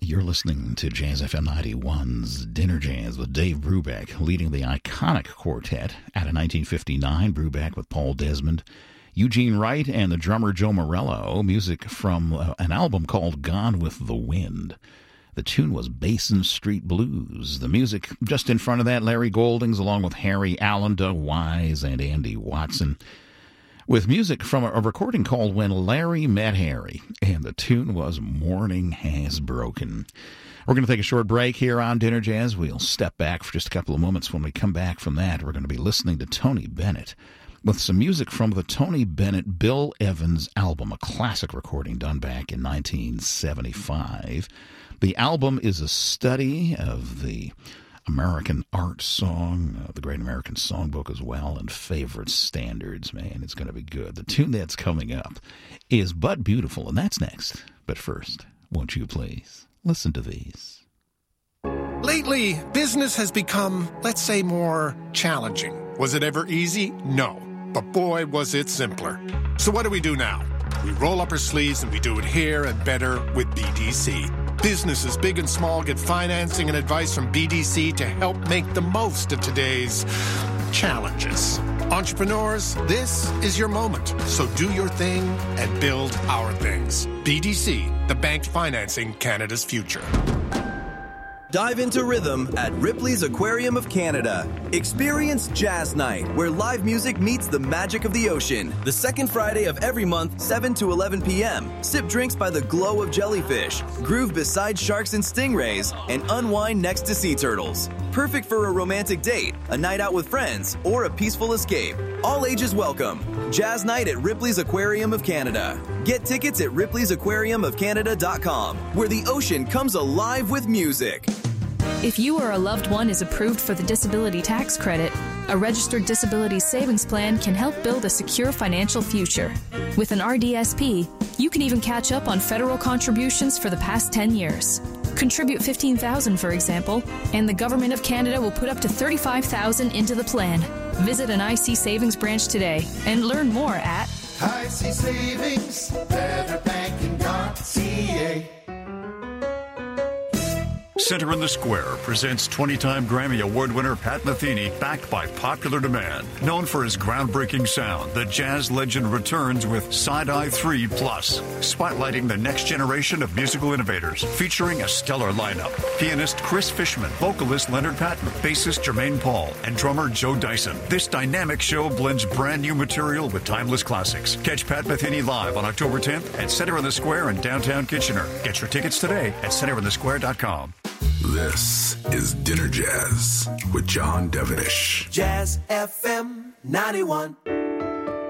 You're listening to Jazz FM 91's Dinner Jazz with Dave Brubeck, leading the iconic quartet out of 1959, Brubeck with Paul Desmond, Eugene Wright, and the drummer Joe Morello, music from an album called Gone with the Wind. The tune was Basin Street Blues. The music just in front of that, Larry Goldings, along with Harry Allen, Doug Wise, and Andy Watson, with music from a recording called When Larry Met Harry, and the tune was Morning Has Broken. We're going to take a short break here on Dinner Jazz. We'll step back for just a couple of moments. When we come back from that, we're going to be listening to Tony Bennett with some music from the Tony Bennett Bill Evans album, a classic recording done back in 1975. The album is a study of the American art song, the Great American Songbook as well, and favorite standards. Man, it's going to be good. The tune that's coming up is But Beautiful, and that's next. But first, won't you please listen to these? Lately, business has become, let's say, more challenging. Was it ever easy? No. But boy, was it simpler. So what do we do now? We roll up our sleeves and we do it here and better with BDC. Businesses big and small get financing and advice from BDC to help make the most of today's challenges. Entrepreneurs, this is your moment. So do your thing and build our things. BDC, the bank financing Canada's future. Dive into rhythm at Ripley's Aquarium of Canada. Experience Jazz Night, where live music meets the magic of the ocean. The second Friday of every month, 7 to 11 p.m. Sip drinks by the glow of jellyfish, groove beside sharks and stingrays, and unwind next to sea turtles. Perfect for a romantic date, a night out with friends, or a peaceful escape. All ages welcome. Jazz Night at Ripley's Aquarium of Canada. Get tickets at ripleysAquariumofcanada.com, where the ocean comes alive with music. If you or a loved one is approved for the disability tax credit, a registered disability savings plan can help build a secure financial future. With an RDSP, you can even catch up on federal contributions for the past 10 years. Contribute $15,000, for example, and the Government of Canada will put up to $35,000 into the plan. Visit an IC Savings branch today and learn more at IC Savings, betterbanking.ca. Center in the Square presents 20-time Grammy Award winner Pat Metheny, backed by popular demand. Known for his groundbreaking sound, the jazz legend returns with Side-Eye 3 Plus, spotlighting the next generation of musical innovators, featuring a stellar lineup. Pianist Chris Fishman, vocalist Leonard Patton, bassist Jermaine Paul, and drummer Joe Dyson. This dynamic show blends brand new material with timeless classics. Catch Pat Metheny live on October 10th at Center in the Square in downtown Kitchener. Get your tickets today at centerinthesquare.com. This is Dinner Jazz with John Devenish. Jazz FM 91.